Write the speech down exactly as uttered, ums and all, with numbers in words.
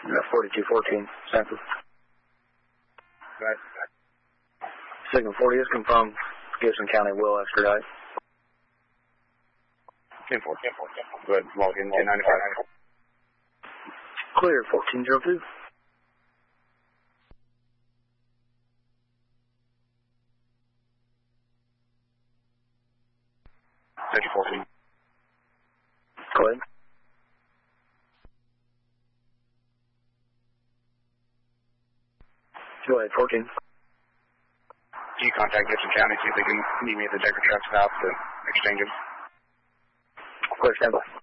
forty-two fourteen, Sanford. Right. Signal forty is confirmed. Gibson County will extradite. ten four, ten four, ten four. Go ahead, log in, ten ninety-five. Clear, fourteen oh two. thirty fourteen. Go ahead. Go ahead, fourteen. Can you contact Gibson County, see if they can meet me at the Decker Truck stop to exchange them? Clear, stand by.